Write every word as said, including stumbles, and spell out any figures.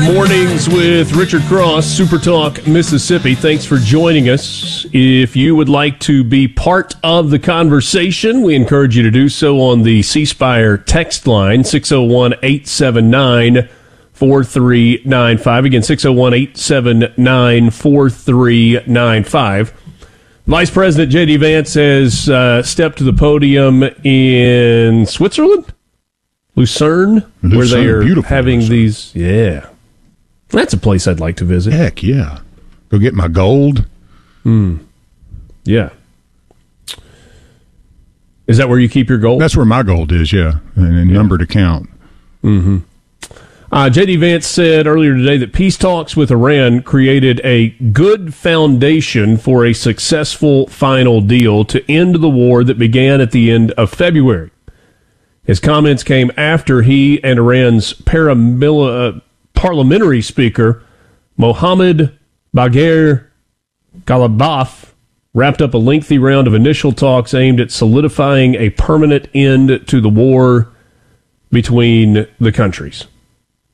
Mornings with Richard Cross, Super Talk, Mississippi. Thanks for joining us. If you would like to be part of the conversation, we encourage you to do so on the C Spire text line, six oh one, eight seven nine, four three nine five. Again, six oh one, eight seven nine, four three nine five. Vice President J D. Vance has uh, stepped to the podium in Switzerland, Lucerne, Lucerne, where they are beautiful having Lucerne. these. Yeah. That's a place I'd like to visit. Heck yeah. Go get my gold. Mm. Yeah. Is that where you keep your gold? That's where my gold is, yeah. And a Yeah. numbered account. Mm-hmm. Uh, J D. Vance said earlier today that peace talks with Iran created a good foundation for a successful final deal to end the war that began at the end of February. His comments came after he and Iran's paramil- uh, parliamentary speaker, Mohammad Bagher Ghalibaf, wrapped up a lengthy round of initial talks aimed at solidifying a permanent end to the war between the countries.